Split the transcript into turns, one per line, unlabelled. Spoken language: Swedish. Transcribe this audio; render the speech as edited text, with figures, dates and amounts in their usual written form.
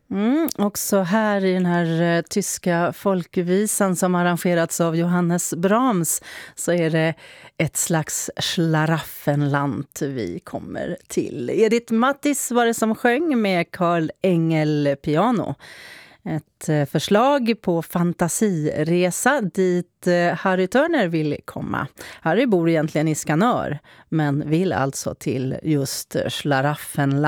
Också här i den här tyska folkvisan som arrangerats av Johannes Brahms så är det ett slags Schlaraffenland vi kommer till. Edith Mattis var det som sjöng med Carl Engel piano. Ett förslag på fantasiresa dit Harry Turner vill komma. Harry bor egentligen i Skanör men vill alltså till just Schlaraffenland.